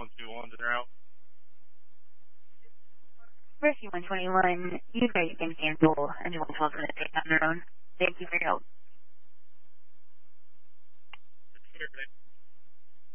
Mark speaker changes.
Speaker 1: 121s en route.
Speaker 2: Rescue 121, you guys can cancel, and 112 is going to take on their own. Thank you for your help.